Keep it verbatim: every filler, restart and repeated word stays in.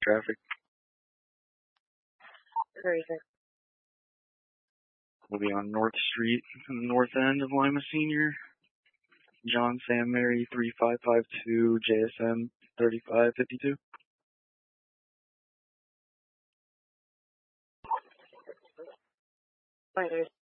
traffic. Crazy. We'll be on North Street, in the north end of Lima Senior. John Sam Mary three five five two J S M thirty-five fifty-two. Pointers.